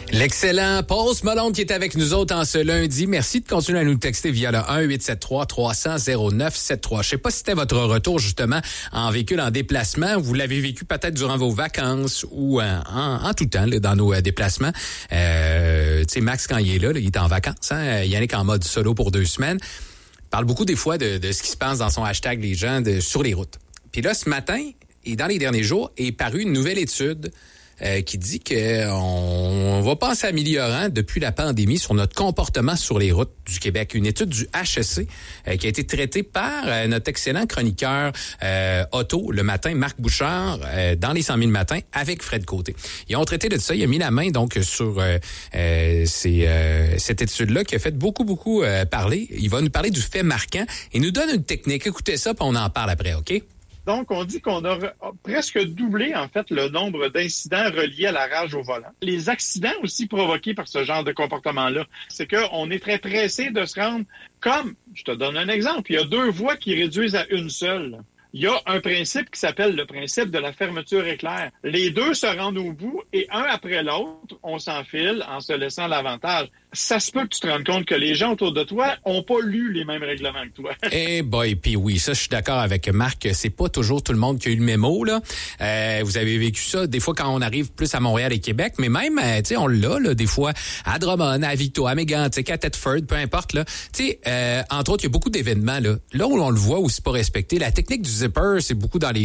L'excellent Post Malone qui est avec nous autres en ce lundi. Merci de continuer à nous texter via le 1-873-300-0973. Je sais pas si c'était votre retour justement en véhicule en déplacement. Vous l'avez vécu peut-être durant vos vacances ou en tout temps là, dans nos déplacements. Tu sais, Max, quand il est là, il est en vacances. Hein? Yannick en mode solo pour 2 semaines. Il parle beaucoup des fois de ce qui se passe dans son hashtag les gens sur les routes. Puis là, ce matin et dans les derniers jours est parue une nouvelle étude qui dit qu'on va pas s'améliorant depuis la pandémie sur notre comportement sur les routes du Québec. Une étude du HEC qui a été traitée par notre excellent chroniqueur auto le matin, Marc Bouchard, dans les 100 000 matins avec Fred Côté. Ils ont traité de ça. Il a mis la main donc sur cette étude-là qui a fait beaucoup parler. Il va nous parler du fait marquant et nous donne une technique. Écoutez ça, puis on en parle après, OK? Donc, on dit qu'on a presque doublé, en fait, le nombre d'incidents reliés à la rage au volant. Les accidents aussi provoqués par ce genre de comportement-là, c'est qu'on est très pressé de se rendre comme, je te donne un exemple, il y a 2 voies qui réduisent à une seule. Il y a un principe qui s'appelle le principe de la fermeture éclair. Les 2 se rendent au bout et un après l'autre, on s'enfile en se laissant l'avantage. Ça se peut que tu te rendes compte que les gens autour de toi ont pas lu les mêmes règlements que toi. Eh boy, puis oui, ça je suis d'accord avec Marc, c'est pas toujours tout le monde qui a eu le mémo là. Vous avez vécu ça des fois quand on arrive plus à Montréal et Québec, mais même tu sais on l'a là des fois à Drummond, à Victo, à Mégantic, à Thetford, peu importe là. Tu sais entre autres, il y a beaucoup d'événements là. Là où on le voit où c'est pas respecté, la technique du zipper, c'est beaucoup dans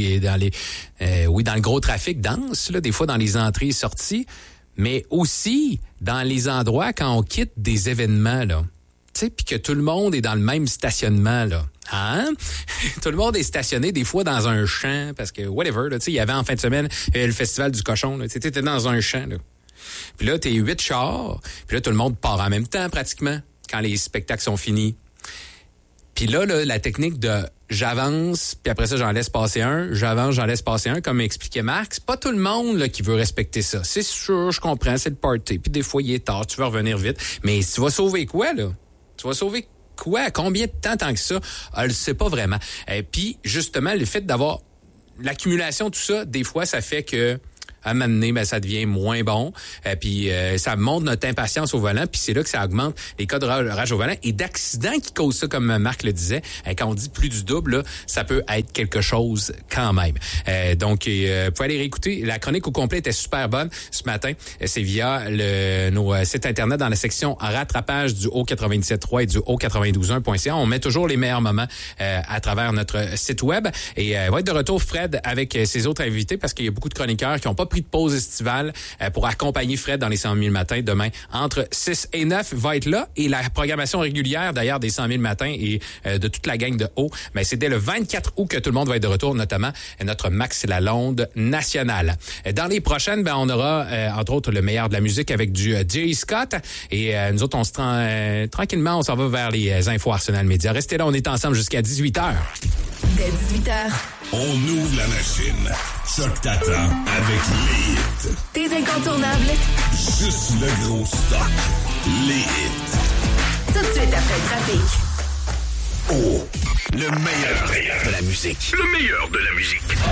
le gros trafic dense là, des fois dans les entrées et sorties. Mais aussi dans les endroits quand on quitte des événements, là. Tu sais, puis que tout le monde est dans le même stationnement, là. Hein? Tout le monde est stationné des fois dans un champ, parce que whatever, là, tu sais, il y avait en fin de semaine le festival du cochon, là. Tu sais, t'étais dans un champ, là. Puis là, t'es 8 chars, puis là, tout le monde part en même temps, pratiquement, quand les spectacles sont finis. Puis là, la technique de j'avance, puis après ça, j'en laisse passer un. J'avance, j'en laisse passer un, comme expliquait Marc. C'est pas tout le monde là, qui veut respecter ça. C'est sûr, je comprends, c'est le party. Puis des fois, il est tard, tu veux revenir vite. Mais tu vas sauver quoi, là? Tu vas sauver quoi? Combien de temps tant que ça? Elle le sait pas vraiment. Puis, justement, le fait d'avoir l'accumulation, tout ça, des fois, ça fait que à un moment donné, ben, ça devient moins bon. Puis ça montre notre impatience au volant. Puis c'est là que ça augmente les cas de rage au volant et d'accidents qui causent ça, comme Marc le disait. Quand on dit plus du double, là, ça peut être quelque chose quand même. Donc, vous pouvez aller réécouter. La chronique au complet était super bonne ce matin. C'est via nos sites Internet dans la section rattrapage du Haut97.3 et du Haut92.1.ca. On met toujours les meilleurs moments à travers notre site web. Et va être de retour Fred avec ses autres invités parce qu'il y a beaucoup de chroniqueurs qui n'ont pas pris de pause estivale pour accompagner Fred dans les 100 000 matins demain entre 6 et 9 va être là et la programmation régulière d'ailleurs des 100 000 matins et de toute la gang de haut, mais c'est dès le 24 août que tout le monde va être de retour, notamment notre Max Lalonde nationale. Dans les prochaines, ben on aura entre autres le meilleur de la musique avec du J. Scott et nous autres on se tranquillement on s'en va vers les infos Arsenal Média. Restez là, on est ensemble jusqu'à 18h. Dès 18h. On ouvre la machine. Choc t'attend avec les hits. Tes incontournables. Juste le gros stock. Les hits. Tout de suite après le trafic. Oh, le meilleur de la musique. Le meilleur de la musique.